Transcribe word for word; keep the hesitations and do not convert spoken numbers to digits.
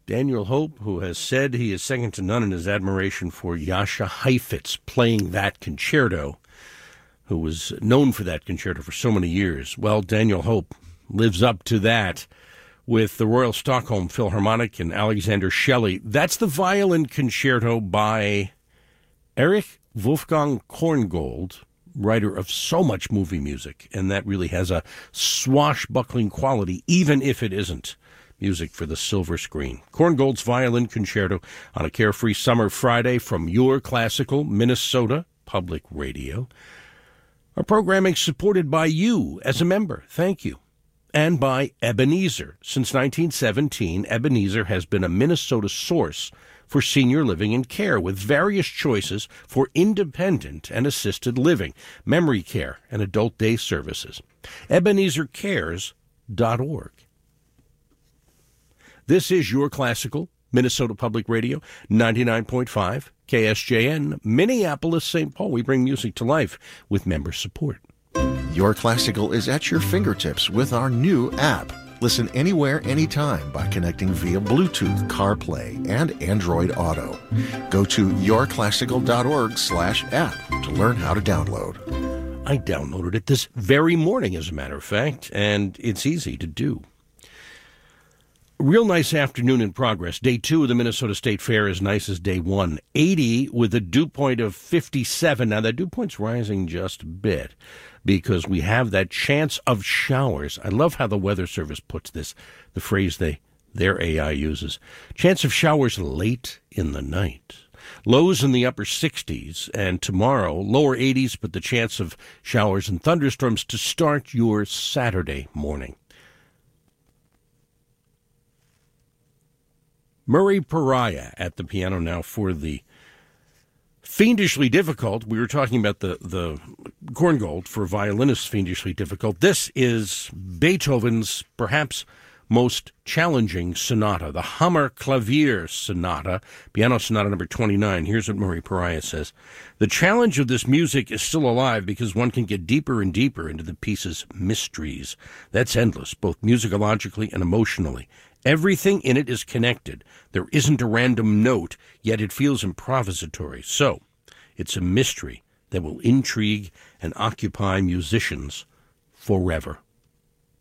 Daniel Hope, who has said he is second to none in his admiration for Jascha Heifetz playing that concerto, who was known for that concerto for so many years. Well, Daniel Hope lives up to that with the Royal Stockholm Philharmonic and Alexander Shelley. That's the violin concerto by Erich Wolfgang Korngold, writer of so much movie music, and that really has a swashbuckling quality, even if it isn't music for the silver screen. Korngold's Violin Concerto on a carefree summer Friday from Your Classical Minnesota Public Radio. Our programming supported by you as a member. Thank you. And by Ebenezer. Since nineteen seventeen, Ebenezer has been a Minnesota source for senior living and care with various choices for independent and assisted living, memory care, and adult day services. Ebenezer Cares dot org. This is Your Classical, Minnesota Public Radio, ninety-nine point five, K S J N, Minneapolis, Saint Paul. We bring music to life with member support. Your Classical is at your fingertips with our new app. Listen anywhere, anytime by connecting via Bluetooth, CarPlay, and Android Auto. Go to yourclassical.org slash app to learn how to download. I downloaded it this very morning, as a matter of fact, and it's easy to do. Real nice afternoon in progress. Day two of the Minnesota State Fair is nice as day one. eighty with a dew point of fifty-seven. Now, that dew point's rising just a bit because we have that chance of showers. I love how the Weather Service puts this, the phrase they their A I uses. Chance of showers late in the night. Lows in the upper sixties, and tomorrow, lower eighties, but the chance of showers and thunderstorms to start your Saturday morning. Murray Pariah at the piano now for the Fiendishly Difficult. We were talking about the, the Korngold for violinists, Fiendishly Difficult. This is Beethoven's perhaps most challenging sonata, the Hammerklavier Sonata, Piano Sonata number twenty-nine. Here's what Murray Pariah says. The challenge of this music is still alive because one can get deeper and deeper into the piece's mysteries. That's endless, both musicologically and emotionally. Everything in it is connected. There isn't a random note, yet it feels improvisatory. So, it's a mystery that will intrigue and occupy musicians forever.